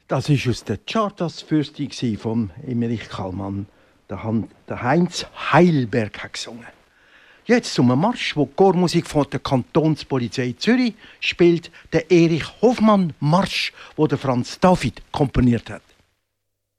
Das war aus der Chartas-Fürsti von Emmerich Kallmann. Der Heinz Heilberg hat gesungen. Jetzt zum Marsch, wo die Chormusik von der Kantonspolizei Zürich spielt, der Erich Hoffmann Marsch, wo der Franz David komponiert hat.